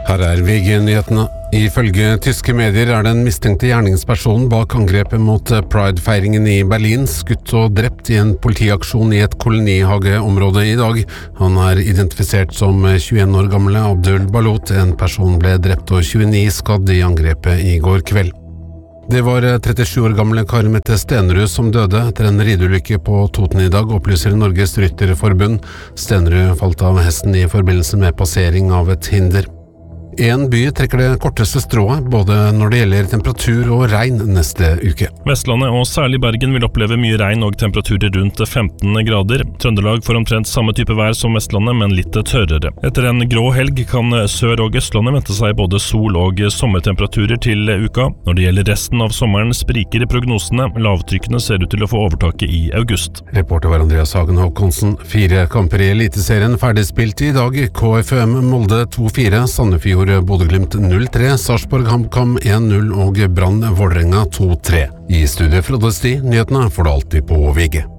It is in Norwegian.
Her VG-nyhetene. Ifølge tyske medier den mistenkte gjerningspersonen bak angrepet mot Pride-feiringen i Berlin skutt og drept i en politiaksjon i et kolonihageområde i dag. Han identifisert som 21 år gamle Abdul Balot. En person ble drept og 29 skadd i angrepet i går kveld. Det var 37 år gamle Kari Mette Stenerud som døde etter en rideulykke på Toten i dag, opplyser Norges Rytterforbund. Stenerud falt av hesten i forbindelse med passering av et hinder. En by trekker det korteste strået, både når det gjelder temperatur og regn neste uke. Vestlandet og særlig Bergen vil oppleve mye regn og temperaturer rundt 15 grader. Trøndelag får omtrent samme type vær som Vestlandet, men litt tørrere. Etter en grå helg kan Sør- og Østlandet vente seg både sol- og sommertemperaturer til uka. Når det gjelder resten av sommeren spriker prognosene. Lavtrykkene ser ut til å få overtaket i august. Reporter var Andreas Hagen Håkonsen. 4 kamper i Eliteserien ferdigspilt i dag. KFUM Molde 2-4, Sandefjord Bodø/Glimt 0-3, Sarpsborg HamKam 1-0 og Brann Vålerenga 2-3. I studiet Frode Sti, nyhetene får du alltid på VG.